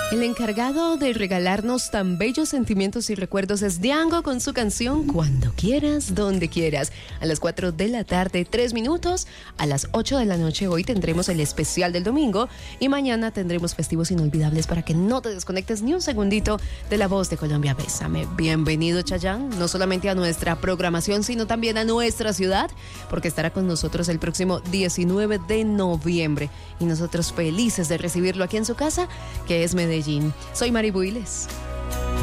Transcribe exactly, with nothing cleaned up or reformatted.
El encargado de regalarnos tan bellos sentimientos y recuerdos es Django con su canción Cuando quieras, donde quieras. A las cuatro de la tarde, tres minutos. A las ocho de la noche hoy tendremos el especial del domingo. Y mañana tendremos festivos inolvidables para que no te desconectes ni un segundito de La Voz de Colombia. Bésame. Bienvenido, Chayanne. No solamente a nuestra programación, sino también a nuestra ciudad, porque estará con nosotros el próximo diecinueve de noviembre. Y nosotros felices de recibirlo aquí en su casa, que es Medellín. Soy Mari Builes.